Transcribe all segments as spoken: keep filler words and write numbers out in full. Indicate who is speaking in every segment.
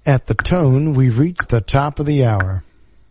Speaker 1: At the tone, we've reached the top of the hour.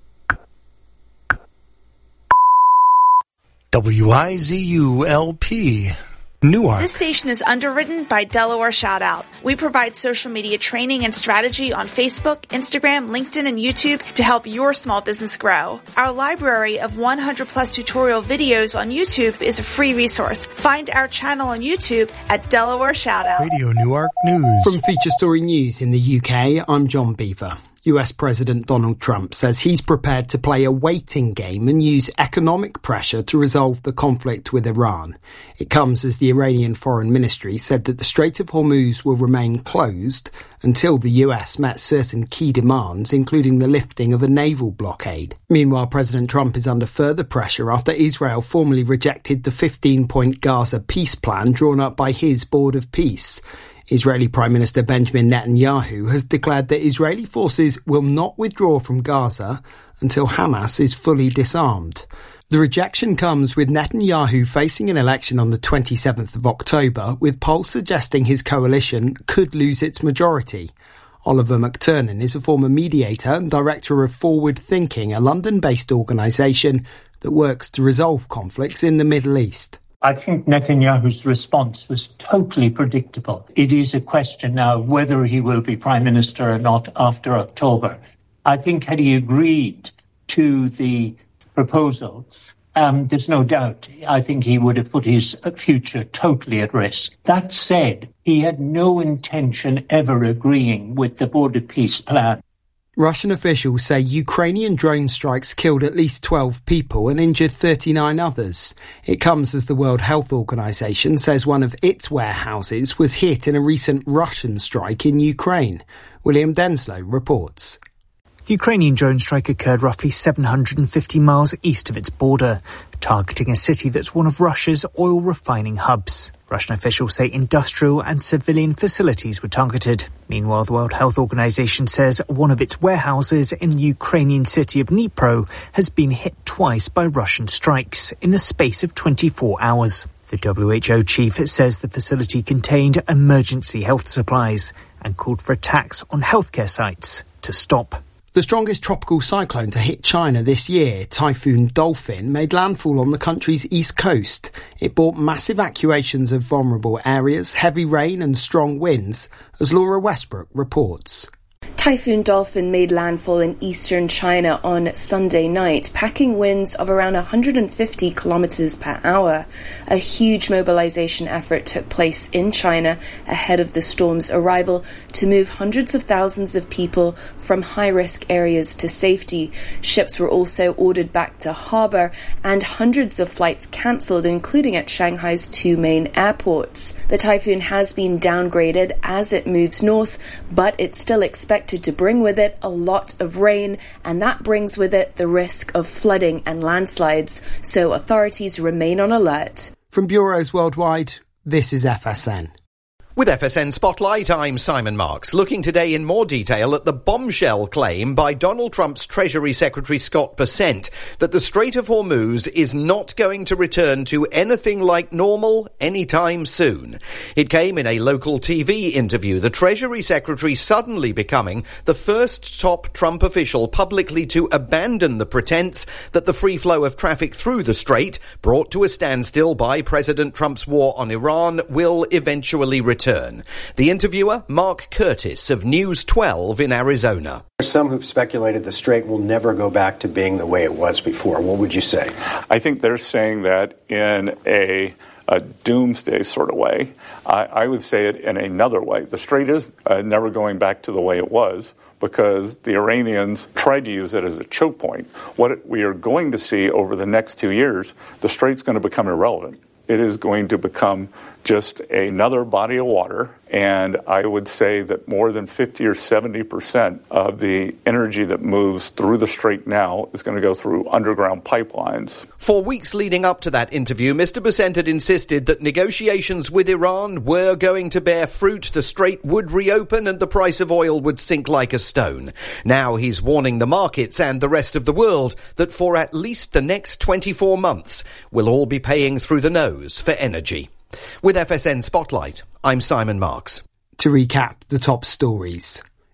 Speaker 1: W I Z U L P, Newark.
Speaker 2: This station is underwritten by Delaware Shoutout. We provide social media training and strategy on Facebook, Instagram, LinkedIn, and YouTube to help your small business grow. Our library of one hundred plus tutorial videos on YouTube is a free resource. Find our channel on YouTube at Delaware Shoutout.
Speaker 1: Radio Newark News.
Speaker 3: From Feature Story News in the U K, I'm John Beaver. U S President Donald Trump says he's prepared to play a waiting game and use economic pressure to resolve the conflict with Iran. It comes as the Iranian Foreign Ministry said that the Strait of Hormuz will remain closed until the U S met certain key demands, including the lifting of a naval blockade. Meanwhile, President Trump is under further pressure after Israel formally rejected the fifteen-point Gaza peace plan drawn up by his Board of Peace. Israeli Prime Minister Benjamin Netanyahu has declared that Israeli forces will not withdraw from Gaza until Hamas is fully disarmed. The rejection comes with Netanyahu facing an election on the twenty-seventh of October, with polls suggesting his coalition could lose its majority. Oliver McTernan is a former mediator and director of Forward Thinking, a London-based organisation that works to resolve conflicts in the Middle East.
Speaker 4: I think Netanyahu's response was totally predictable. It is a question now whether he will be prime minister or not after October. I think had he agreed to the proposals, um, there's no doubt, I think he would have put his future totally at risk. That said, he had no intention ever agreeing with the Board of Peace plan.
Speaker 3: Russian officials say Ukrainian drone strikes killed at least twelve people and injured thirty-nine others. It comes as the World Health Organization says one of its warehouses was hit in a recent Russian strike in Ukraine. William Denslow reports.
Speaker 5: The Ukrainian drone strike occurred roughly seven hundred fifty miles east of its border, targeting a city that's one of Russia's oil refining hubs. Russian officials say industrial and civilian facilities were targeted. Meanwhile, the World Health Organization says one of its warehouses in the Ukrainian city of Dnipro has been hit twice by Russian strikes in the space of twenty-four hours. The W H O chief says the facility contained emergency health supplies and called for attacks on healthcare sites to stop.
Speaker 3: The strongest tropical cyclone to hit China this year, Typhoon Dolphin, made landfall on the country's east coast. It brought massive evacuations of vulnerable areas, heavy rain and strong winds, as Laura Westbrook reports.
Speaker 6: Typhoon Dolphin made landfall in eastern China on Sunday night, packing winds of around one hundred fifty kilometers per hour. A huge mobilization effort took place in China ahead of the storm's arrival to move hundreds of thousands of people from high-risk areas to safety. Ships were also ordered back to harbour and hundreds of flights cancelled, including at Shanghai's two main airports. The typhoon has been downgraded as it moves north, but it's still expected to bring with it a lot of rain, and that brings with it the risk of flooding and landslides, so authorities remain on alert.
Speaker 3: From bureaus worldwide, this is F S N.
Speaker 7: With F S N Spotlight, I'm Simon Marks, looking today in more detail at the bombshell claim by Donald Trump's Treasury Secretary Scott Bessent that the Strait of Hormuz is not going to return to anything like normal anytime soon. It came in a local T V interview, the Treasury Secretary suddenly becoming the first top Trump official publicly to abandon the pretense that the free flow of traffic through the strait, brought to a standstill by President Trump's war on Iran, will eventually return. The interviewer, Mark Curtis of News twelve in Arizona.
Speaker 8: There's some who've speculated the strait will never go back to being the way it was before. What would you say?
Speaker 9: I think they're saying that in a, a doomsday sort of way. I, I would say it in another way. The strait is uh, never going back to the way it was, because the Iranians tried to use it as a choke point. What we are going to see over the next two years, the strait's going to become irrelevant. It is going to become just another body of water, and I would say that more than fifty or seventy percent of the energy that moves through the strait now is going to go through underground pipelines.
Speaker 7: For weeks leading up to that interview, Mister Bessent had insisted that negotiations with Iran were going to bear fruit, the strait would reopen and the price of oil would sink like a stone. Now he's warning the markets and the rest of the world that for at least the next twenty-four months, we'll all be paying through the nose for energy. With F S N Spotlight, I'm Simon Marks.
Speaker 3: To recap the top stories.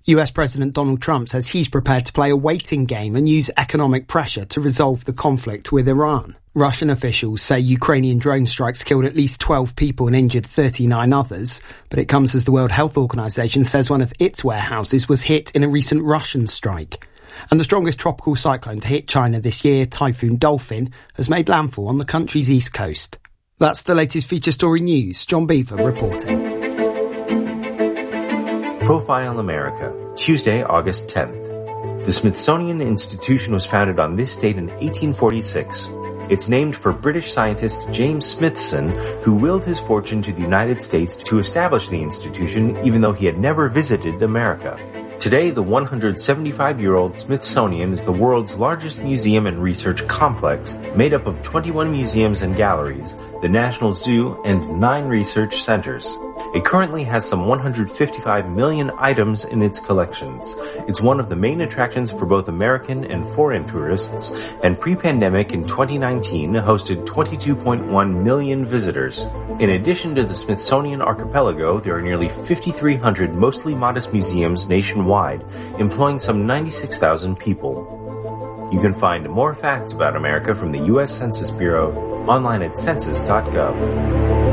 Speaker 3: U S President Donald Trump says he's prepared to play a waiting game and use economic pressure to resolve the conflict with Iran. Russian officials say Ukrainian drone strikes killed at least twelve people and injured thirty-nine others, but it comes as the World Health Organization says one of its warehouses was hit in a recent Russian strike. And the strongest tropical cyclone to hit China this year, Typhoon Dolphin, has made landfall on the country's east coast. That's the latest feature story news. John Beaver reporting.
Speaker 10: Profile America, Tuesday, August tenth. The Smithsonian Institution was founded on this date in eighteen forty-six. It's named for British scientist James Smithson, who willed his fortune to the United States to establish the institution, even though he had never visited America. Today, the one hundred seventy-five-year-old Smithsonian is the world's largest museum and research complex, made up of twenty-one museums and galleries, the National Zoo, and nine research centers. It currently has some one hundred fifty-five million items in its collections. It's one of the main attractions for both American and foreign tourists, and pre-pandemic in twenty nineteen hosted twenty-two point one million visitors. In addition to the Smithsonian Archipelago, there are nearly fifty-three hundred mostly modest museums nationwide, employing some ninety-six thousand people. You can find more facts about America from the U S Census Bureau online at census dot gov.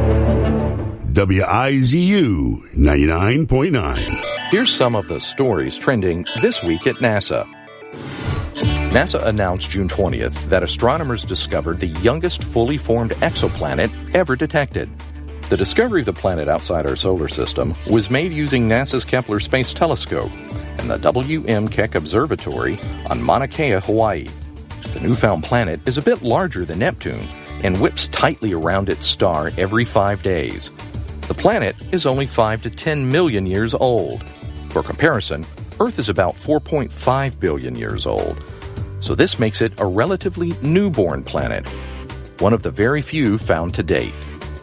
Speaker 11: W I Z U ninety-nine point nine.
Speaker 12: Here's some of the stories trending this week at NASA. NASA announced June twentieth that astronomers discovered the youngest fully formed exoplanet ever detected. The discovery of the planet outside our solar system was made using NASA's Kepler Space Telescope and the W M Keck Observatory on Mauna Kea, Hawaii. The newfound planet is a bit larger than Neptune and whips tightly around its star every five days. The planet is only five to ten million years old. For comparison, Earth is about four point five billion years old. So this makes it a relatively newborn planet, one of the very few found to date.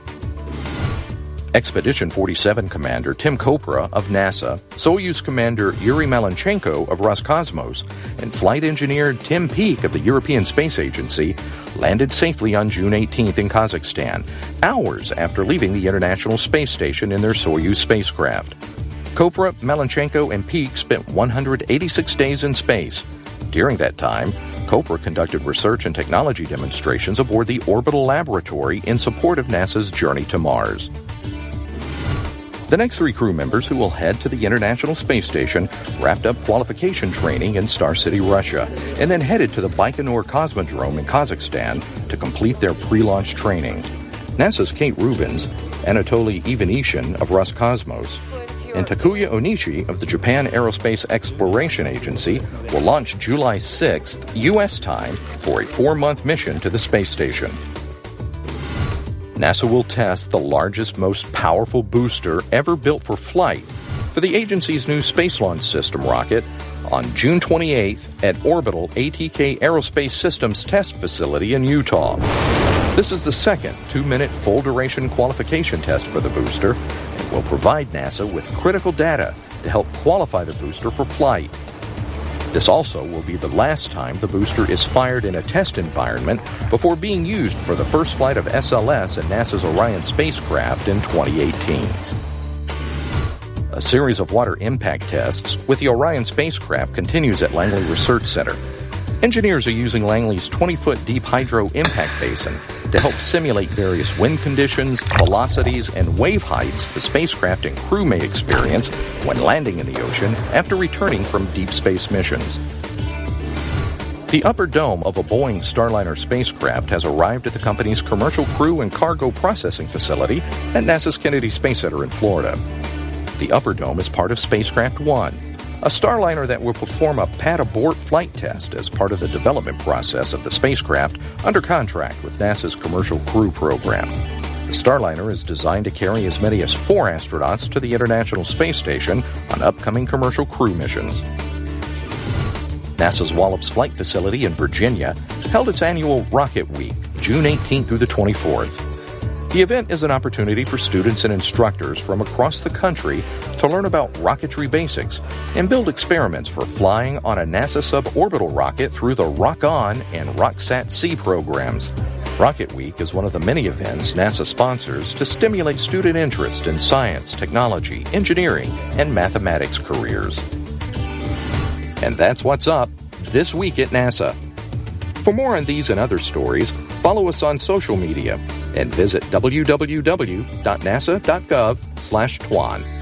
Speaker 12: Expedition forty-seven Commander Tim Kopra of NASA, Soyuz Commander Yuri Malenchenko of Roscosmos, and Flight Engineer Tim Peake of the European Space Agency landed safely on June eighteenth in Kazakhstan, hours after leaving the International Space Station in their Soyuz spacecraft. Kopra, Malenchenko, and Peake spent one hundred eighty-six days in space. During that time, Kopra conducted research and technology demonstrations aboard the Orbital Laboratory in support of NASA's journey to Mars. The next three crew members who will head to the International Space Station wrapped up qualification training in Star City, Russia, and then headed to the Baikonur Cosmodrome in Kazakhstan to complete their pre-launch training. NASA's Kate Rubins, Anatoly Ivanishin of Roscosmos, and Takuya Onishi of the Japan Aerospace Exploration Agency will launch July sixth, U S time, for a four-month mission to the space station. NASA will test the largest, most powerful booster ever built for flight for the agency's new Space Launch System rocket on June twenty-eighth at Orbital A T K Aerospace Systems Test Facility in Utah. This is the second two-minute full-duration qualification test for the booster and will provide NASA with critical data to help qualify the booster for flight. This also will be the last time the booster is fired in a test environment before being used for the first flight of S L S and NASA's Orion spacecraft in twenty eighteen. A series of water impact tests with the Orion spacecraft continues at Langley Research Center. Engineers are using Langley's twenty-foot deep hydro impact basin to help simulate various wind conditions, velocities, and wave heights the spacecraft and crew may experience when landing in the ocean after returning from deep space missions. The upper dome of a Boeing Starliner spacecraft has arrived at the company's commercial crew and cargo processing facility at NASA's Kennedy Space Center in Florida. The upper dome is part of Spacecraft One, a Starliner that will perform a pad abort flight test as part of the development process of the spacecraft under contract with NASA's Commercial Crew Program. The Starliner is designed to carry as many as four astronauts to the International Space Station on upcoming commercial crew missions. NASA's Wallops Flight Facility in Virginia held its annual Rocket Week, June eighteenth through the twenty-fourth. The event is an opportunity for students and instructors from across the country to learn about rocketry basics and build experiments for flying on a NASA suborbital rocket through the Rock On and RockSat-C programs. Rocket Week is one of the many events NASA sponsors to stimulate student interest in science, technology, engineering, and mathematics careers. And that's what's up this week at NASA. For more on these and other stories, follow us on social media and visit w w w dot nasa dot gov slash twan.